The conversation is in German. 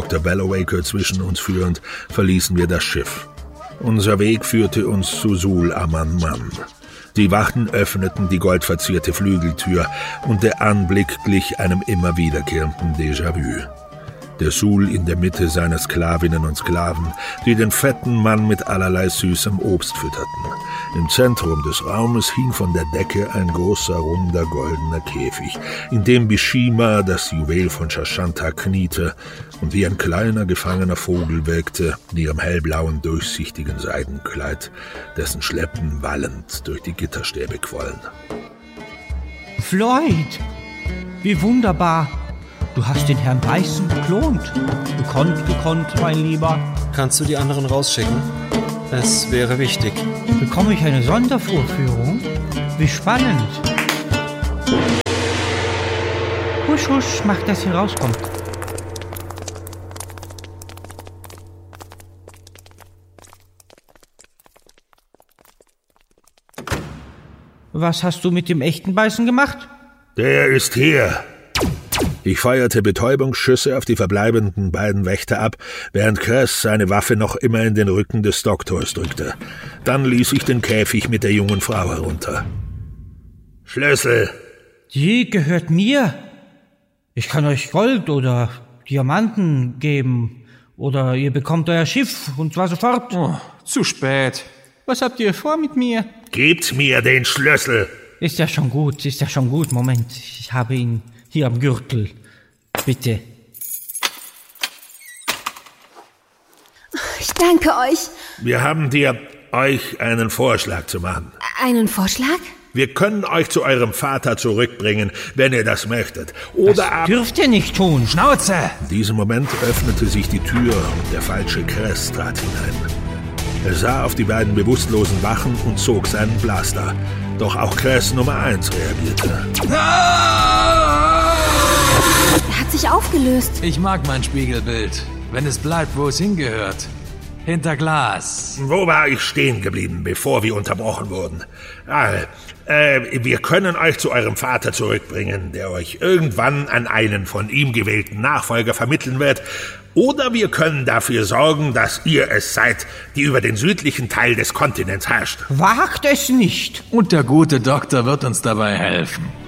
Dr. Bellowaker zwischen uns führend, verließen wir das Schiff. Unser Weg führte uns zu Sul Aman-Man. Die Wachen öffneten die goldverzierte Flügeltür und der Anblick glich einem immer wiederkehrenden Déjà-vu. Der Sul in der Mitte seiner Sklavinnen und Sklaven, die den fetten Mann mit allerlei süßem Obst fütterten. Im Zentrum des Raumes hing von der Decke ein großer, runder, goldener Käfig, in dem Bishima, das Juwel von Shashanta, kniete und wie ein kleiner, gefangener Vogel wirkte, in ihrem hellblauen, durchsichtigen Seidenkleid, dessen Schleppen wallend durch die Gitterstäbe quollen. Floyd, wie wunderbar! Du hast den Herrn Beißen geklont. Gekonnt, mein Lieber. Kannst du die anderen rausschicken? Es wäre wichtig. Bekomme ich eine Sondervorführung? Wie spannend. Husch, husch, mach, dass hier rauskommt. Was hast du mit dem echten Beißen gemacht? Der ist hier. Ich feuerte Betäubungsschüsse auf die verbleibenden beiden Wächter ab, während Cress seine Waffe noch immer in den Rücken des Doktors drückte. Dann ließ ich den Käfig mit der jungen Frau herunter. Schlüssel! Die gehört mir. Ich kann euch Gold oder Diamanten geben. Oder ihr bekommt euer Schiff, und zwar sofort. Oh, zu spät. Was habt ihr vor mit mir? Gebt mir den Schlüssel! Ist ja schon gut. Moment, ich habe ihn hier am Gürtel. Bitte. Ich danke euch. Wir haben euch einen Vorschlag zu machen. Einen Vorschlag? Wir können euch zu eurem Vater zurückbringen, wenn ihr das möchtet. Oder das dürft ihr nicht tun. Schnauze! In diesem Moment öffnete sich die Tür und der falsche Cress trat hinein. Er sah auf die beiden bewusstlosen Wachen und zog seinen Blaster. Doch auch Cress Nummer 1 reagierte. Er hat sich aufgelöst. Ich mag mein Spiegelbild, wenn es bleibt, wo es hingehört. Hinter Glas. Wo war ich stehen geblieben, bevor wir unterbrochen wurden? Wir können euch zu eurem Vater zurückbringen, der euch irgendwann an einen von ihm gewählten Nachfolger vermitteln wird. Oder wir können dafür sorgen, dass ihr es seid, die über den südlichen Teil des Kontinents herrscht. Wagt es nicht. Und der gute Doktor wird uns dabei helfen.